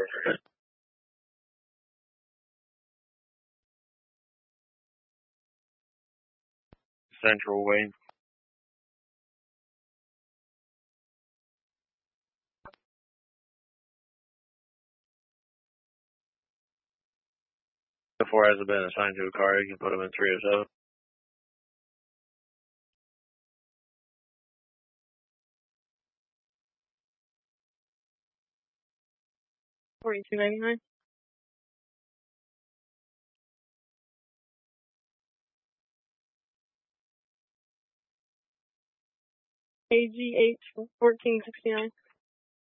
Central Wayne. The 4 hasn't been assigned to a car, you can put them in 307. 42.99. AGH 1469.